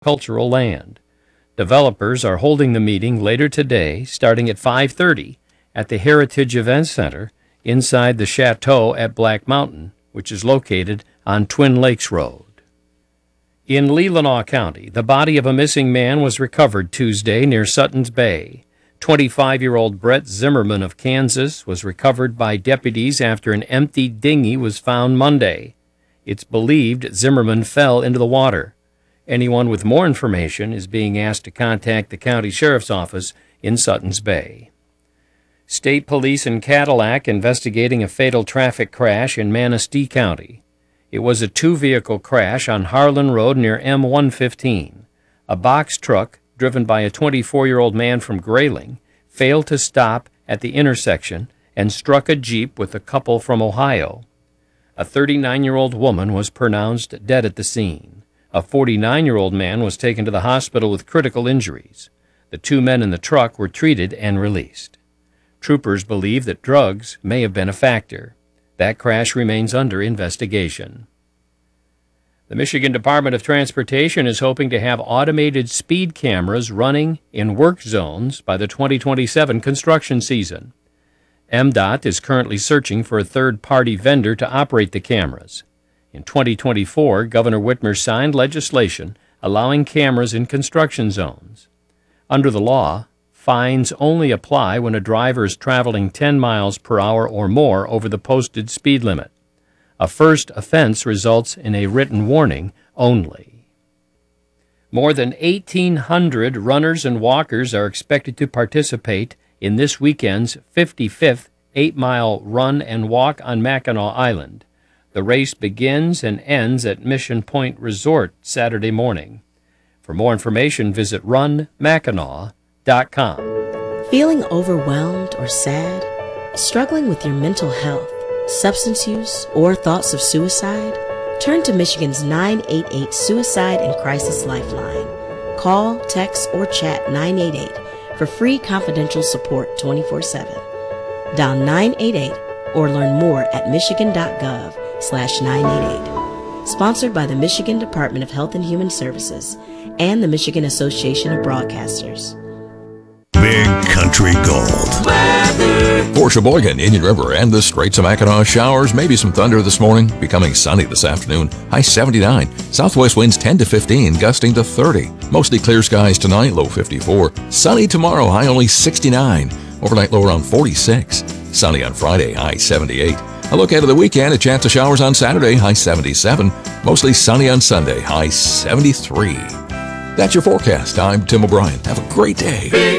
agricultural land. Developers are holding the meeting later today, starting at 5:30 at the Heritage Event Center inside the Chateau at Black Mountain, which is located on Twin Lakes Road. In Leelanau County, the body of a missing man was recovered Tuesday near Sutton's Bay. 25-year-old Brett Zimmerman of Kansas was recovered by deputies after an empty dinghy was found Monday. It's believed Zimmerman fell into the water. Anyone with more information is being asked to contact the county sheriff's office in Sutton's Bay. State police in Cadillac investigating a fatal traffic crash in Manistee County. It was a two-vehicle crash on Harlan Road near M115. A box truck, driven by a 24-year-old man from Grayling, failed to stop at the intersection and struck a Jeep with a couple from Ohio. A 39-year-old woman was pronounced dead at the scene. A 49-year-old man was taken to the hospital with critical injuries. The two men in the truck were treated and released. Troopers believe that drugs may have been a factor. That crash remains under investigation. The Michigan Department of Transportation is hoping to have automated speed cameras running in work zones by the 2027 construction season. MDOT is currently searching for a third-party vendor to operate the cameras. In 2024, Governor Whitmer signed legislation allowing cameras in construction zones. Under the law, fines only apply when a driver is traveling 10 miles per hour or more over the posted speed limit. A first offense results in a written warning only. More than 1,800 runners and walkers are expected to participate in this weekend's 55th 8-mile run and walk on Mackinac Island. The race begins and ends at Mission Point Resort Saturday morning. For more information, visit runmackinac.com. Feeling overwhelmed or sad? Struggling with your mental health, substance use, or thoughts of suicide? Turn to Michigan's 988 Suicide and Crisis Lifeline. Call, text, or chat 988 for free confidential support 24/7. Dial 988 or learn more at michigan.gov/988. Sponsored by the Michigan Department of Health and Human Services and the Michigan Association of Broadcasters. Big Country Gold. For Sheboygan, Indian River, and the Straits of Mackinac, showers, maybe some thunder this morning, becoming sunny this afternoon. High 79. Southwest winds 10 to 15, gusting to 30. Mostly clear skies tonight, low 54. Sunny tomorrow, high only 69. Overnight low around 46. Sunny on Friday, high 78. A look ahead of the weekend, a chance of showers on Saturday, high 77. Mostly sunny on Sunday, high 73. That's your forecast. I'm Tim O'Brien. Have a great day.